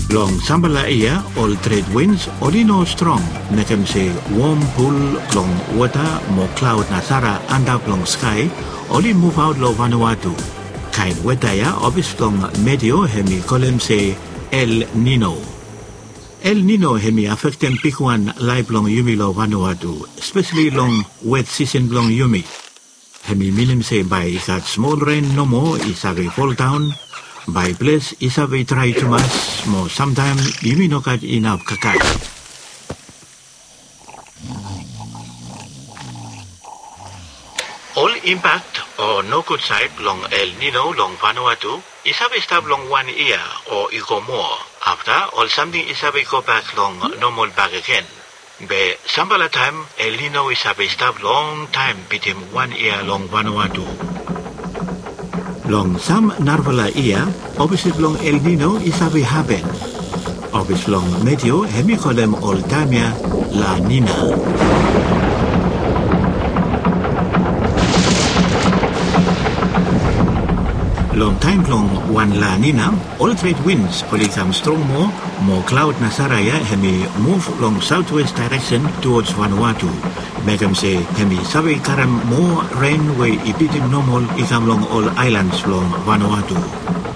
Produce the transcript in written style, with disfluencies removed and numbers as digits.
Long Sambala ia, all trade winds, olino strong, nekem se warm pool long water, mo cloud nasara andap long sky, oli move out lo Vanuatu. Kain weather ya, obis long medio hemi kolem se El Nino. El Nino hemi affecten pikuan live long yumi lo Vanuatu, especially long wet season long yumi. Hemi minim se by ikat small rain no more isabi fall down. By place isabi try too much, mo sometimes yumi no kat enough kakai. All impact or no good side long El Nino long Vanuatu isabi stop long 1 year or ego more. After all something isabi go back long normal back again. Be Sambala time El Nino isabi stop long time between 1 year long Vanuatu. Long some Narvala ia, opposite long El Nino isabi happen. Opposite long medio hemicolem Oldamia La Nina. Long time long one La Nina, all trade winds polycam strong more cloud nasaraya hemi move long southwest direction towards Vanuatu. Megam se hemi sabi karam more rain way ipitim normal ikam long all islands long Vanuatu.